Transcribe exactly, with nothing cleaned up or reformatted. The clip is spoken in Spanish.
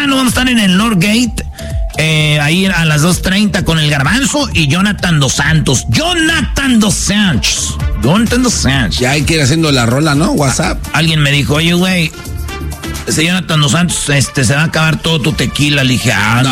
mañana vamos a estar en el Northgate. Eh, ahí a las dos treinta con el Garbanzo y Jonathan Dos Santos. Jonathan Dos Santos. Jonathan Dos Santos. Ya hay que ir haciendo la rola, ¿no? WhatsApp. Alguien me dijo, oye, güey, ese Jonathan Dos Santos, este, se va a acabar todo tu tequila. Le dije, ah, no.